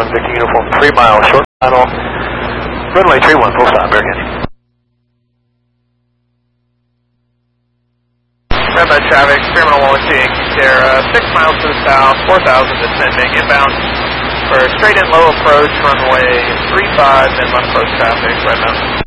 1 Victor Uniform 3 mile short final. Runway 31 full stop, Air Candy. Redbud traffic, Terminal 1 Sierra, 6 miles to the south, 4,000 descending, inbound for straight in low approach, runway 35, inbound approach traffic, Red Mountain.